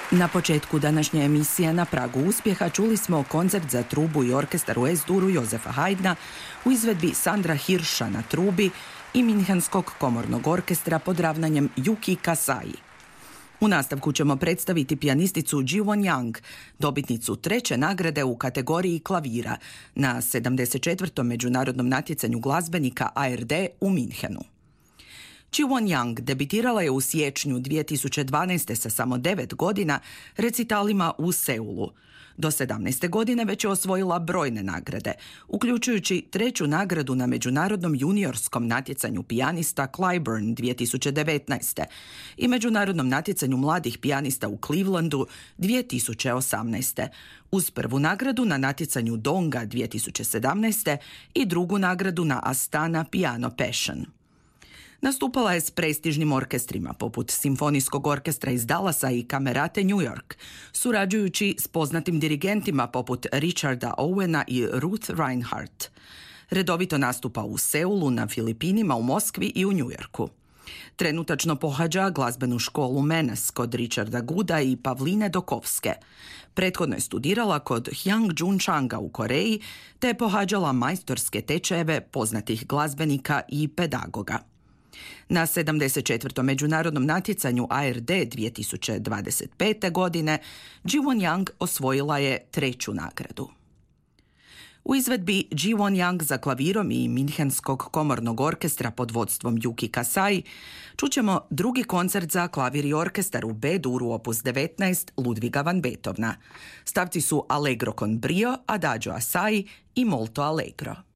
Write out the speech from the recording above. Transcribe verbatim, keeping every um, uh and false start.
Na početku današnje emisije Na pragu uspjeha čuli smo koncert za trubu i orkestar u Es-duru Jozefa Haydna u izvedbi Sandra Hirša na trubi i Minhenskog komornog orkestra pod ravnanjem Yuki Kasai. U nastavku ćemo predstaviti pijanisticu Ji-won Yang, dobitnicu treće nagrade u kategoriji klavira na sedamdeset četvrtom međunarodnom natjecanju glazbenika A R D u Minhenu. Ji-won Yang debitirala je u siječnju dvije tisuće dvanaeste. sa samo devet godina recitalima u Seulu. Do sedamnaeste godine već je osvojila brojne nagrade, uključujući treću nagradu na međunarodnom juniorskom natjecanju pijanista Clyburn dvije tisuće devetnaeste. i međunarodnom natjecanju mladih pijanista u Clevelandu dvije tisuće osamnaeste. uz prvu nagradu na natjecanju Donga dvije tisuće sedamnaeste. i drugu nagradu na Astana Piano Passion. Nastupala je s prestižnim orkestrima poput Simfonijskog orkestra iz Dallasa i Kamerate New York, surađujući s poznatim dirigentima poput Richarda Owena i Ruth Reinhardt. Redovito nastupa u Seulu, na Filipinima, u Moskvi i u New Yorku. Trenutačno pohađa glazbenu školu Menes kod Richarda Gooda i Pavline Dokovske. Prethodno je studirala kod Hyang Jun Changa u Koreji, te je pohađala majstorske tečajeve poznatih glazbenika i pedagoga. Na sedamdeset četvrtom međunarodnom natjecanju A R D dvije tisuće dvadeset pete. godine Ji-won Yang osvojila je treću nagradu. U izvedbi Ji-won Yang za klavirom i Minhenskog komornog orkestra pod vodstvom Yuki Kasai čućemo drugi koncert za klavir i orkestar u B-duru opus devetnaest Ludviga van Beethovna. Stavci su Allegro con brio, Adagio assai i Molto allegro.